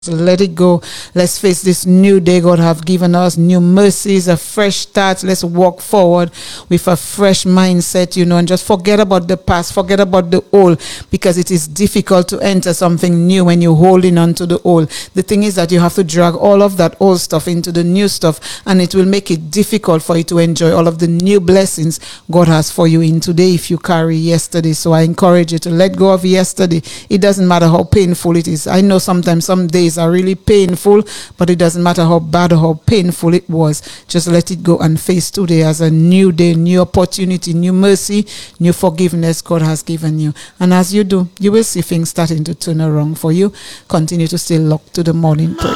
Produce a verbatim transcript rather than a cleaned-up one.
Let it go. Let's face this new day God have given us, new mercies, a fresh start. Let's walk forward with a fresh mindset, you know, and just forget about the past, forget about the old, because it is difficult to enter something new when you're holding on to the old. The thing is that you have to drag all of that old stuff into the new stuff, and it will make it difficult for you to enjoy all of the new blessings God has for you in today if you carry yesterday. So I encourage you to let go of yesterday. It doesn't matter how painful it is. I know sometimes some days are really painful, but it doesn't matter how bad or how painful it was. Just let it go and face today as a new day, new opportunity, new mercy, new forgiveness God has given you. And as you do, you will see things starting to turn around for you. Continue to stay locked to the morning prayer.